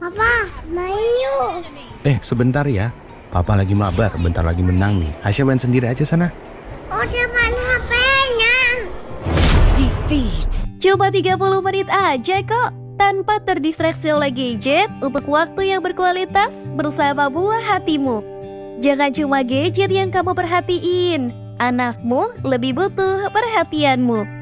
Papa, main yuk. Sebentar ya. Papa lagi mabar, bentar lagi menang nih. Aisyah main sendiri aja sana. Udah main HP-nya. Defeat. Cuma 30 menit aja kok. Tanpa terdistraksi oleh gadget untuk waktu yang berkualitas bersama buah hatimu. Jangan cuma gadget yang kamu perhatiin. Anakmu lebih butuh perhatianmu.